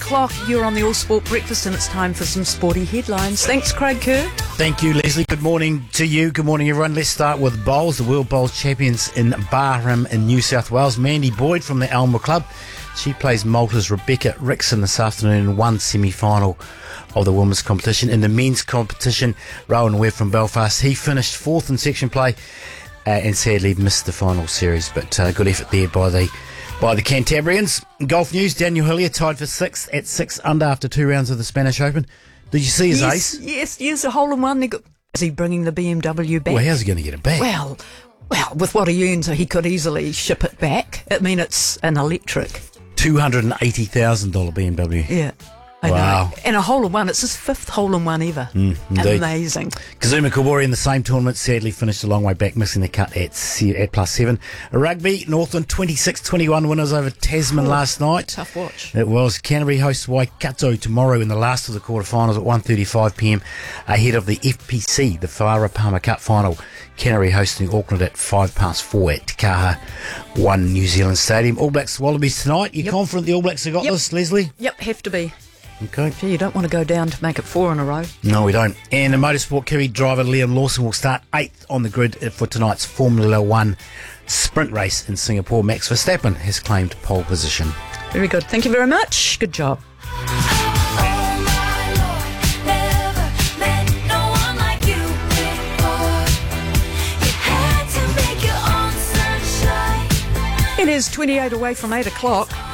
o'clock. You're on the All Sport Breakfast and it's time for some sporty headlines. Thanks, Craig Kerr. Thank you, Leslie. Good morning to you. Good morning, everyone. Let's start with bowls. The World Bowls Champions in Barham in New South Wales. Mandy Boyd from the Elmer Club. She plays Malta's Rebecca Rickson this afternoon in one semi-final of the women's competition. In the men's competition, Rowan Webb from Belfast, he finished fourth in section play and sadly missed the final series. But good effort there by the Cantabrians. Golf news, Daniel Hillier tied for sixth at 6 under after 2 rounds of the Spanish Open. Did you see his ace? Yes, a hole-in-one. Is he bringing the BMW back? Well, how's he going to get it back? Well, with what he earns, he could easily ship it back. I mean, it's an electric. $280,000 BMW. Yeah. I Wow. know. And a hole-in-one. It's his fifth hole-in-one ever. Indeed. Amazing. Kazuma Kawori in the same tournament sadly finished a long way back, missing the cut at +7. Rugby, Northland 26-21 winners over Tasman last night. Tough watch. It was. Canterbury hosts Waikato tomorrow in the last of the quarterfinals at 1:35pm ahead of the FPC, the Farah Palmer Cup final. Canterbury hosting Auckland at 4:05 at Te Kaha 1 New Zealand Stadium. All Blacks Wallabies tonight. You confident the All Blacks have got this, Leslie? Yep, have to be. Okay. Gee, you don't want to go down to make it 4 in a row. No, we don't. And in motorsport, Kiwi driver Liam Lawson will start 8th on the grid for tonight's Formula One sprint race in Singapore. Max Verstappen has claimed pole position. Very good. Thank you very much. Good job. It is 28 away from 8 o'clock.